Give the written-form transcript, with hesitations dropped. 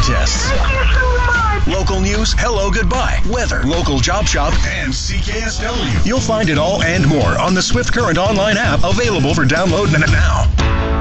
contests. Thank you so much. Local news, hello, goodbye, weather, local job shop, and CKSW. You'll find it all and more on the Swift Current online app, available for download now.